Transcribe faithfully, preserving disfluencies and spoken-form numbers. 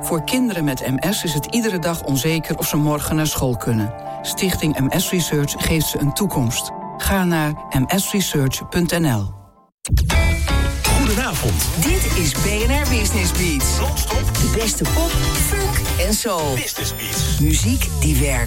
Voor kinderen met M S is het iedere dag onzeker of ze morgen naar school kunnen. Stichting M S Research geeft ze een toekomst. Ga naar m s research punt n l. Goedenavond. Dit is B N R Business Beats. Non-stop De beste pop, funk en soul. Business Beats. Muziek die werkt.